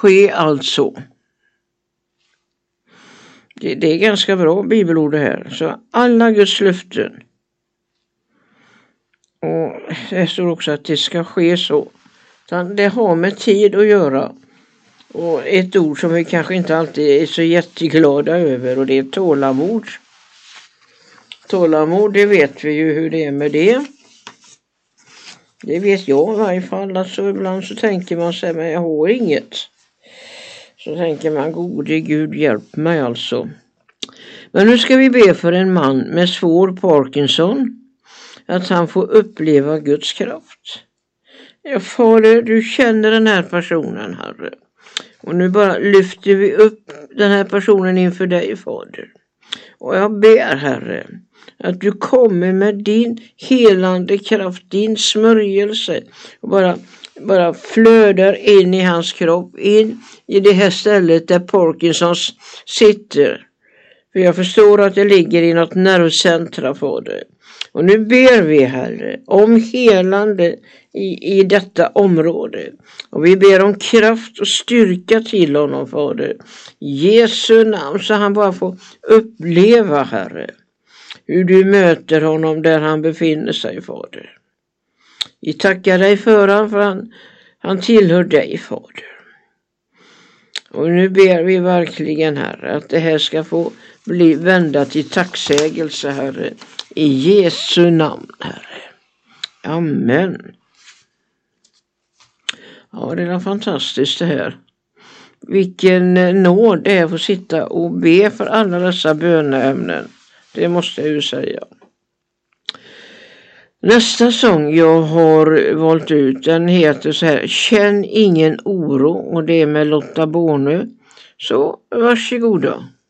ske alltså. Det är ganska bra bibelord det här. Så alla Guds löften. Och det står också att det ska ske så. Det har med tid att göra. Och ett ord som vi kanske inte alltid är så jätteglada över, och det är tålamod. Tålamod, det vet vi ju hur det är med det. Det vet jag i varje fall. Alltså ibland så tänker man sig, men jag har inget. Så tänker man, gode Gud hjälp mig alltså. Men nu ska vi be för en man med svår Parkinson. Att han får uppleva Guds kraft. Ja, Fader, du känner den här personen, Herre. Och nu bara lyfter vi upp den här personen inför dig, Fader. Och jag ber, Herre, att du kommer med din helande kraft, din smörjelse. Och bara flödar in i hans kropp, in i det här stället där Parkinsons sitter. För jag förstår att det ligger i något nervcentra, Fader. Och nu ber vi, Herre, om helande i detta område. Och vi ber om kraft och styrka till honom, Fader. Jesu namn, så han bara får uppleva, Herre, hur du möter honom där han befinner sig, Fader. Vi tackar dig för han tillhör dig, Fader. Och nu ber vi verkligen, Herre, att det här ska få bli vända till tacksägelse, Herre. I Jesu namn, Herre. Amen. Ja, det är fantastiskt det här. Vilken nåd det är att få sitta och be för alla dessa böneämnen. Det måste jag ju säga. Nästa sång jag har valt ut, den heter så här: Känn ingen oro, och det är med Lotta Bornö. Så varsågoda.